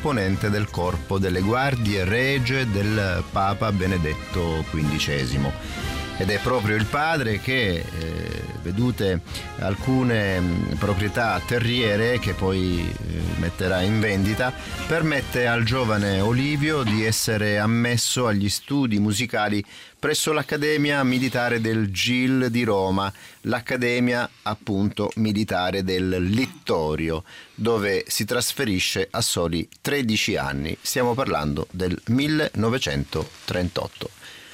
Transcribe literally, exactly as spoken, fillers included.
componente del corpo delle guardie regie del Papa Benedetto quindicesimo. Ed è proprio il padre che, eh, vedute alcune mh, proprietà terriere che poi eh, metterà in vendita, permette al giovane Olivio di essere ammesso agli studi musicali presso l'Accademia Militare del G I L di Roma, l'Accademia appunto militare del Littorio, dove si trasferisce a soli tredici anni. Stiamo parlando del millenovecentotrentotto.